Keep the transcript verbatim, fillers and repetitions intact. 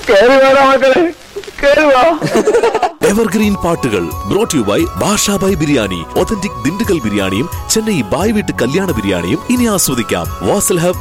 Evergreen പാട്ടുകൾ brought you by Basha by biryani. Authentic Dindigul ബിരിയാണിയും Chennai bye വീട്ട് കല്യാണ ബിരിയാണിയും ഇനി ആസ്വദിക്കാം വാസൽ ഹബ്